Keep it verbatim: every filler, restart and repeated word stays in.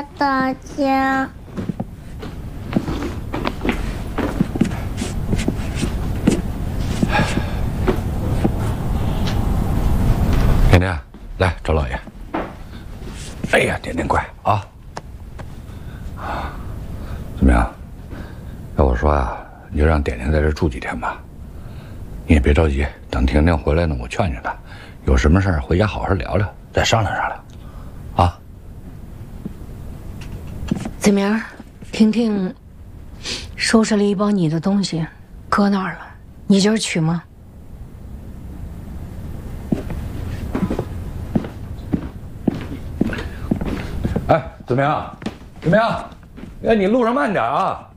大家。 点点，来找老爷。哎呀，点点乖啊！怎么样？要我说呀，你就让点点在这住几天吧。你也别着急，等婷婷回来呢，我劝劝她，有什么事儿回家好好聊聊，再商量商量。啊？ 子明，婷婷收拾了一包你的东西，搁那儿了。你今儿取吗？ 哎，子明，子明，哎，你路上慢点啊！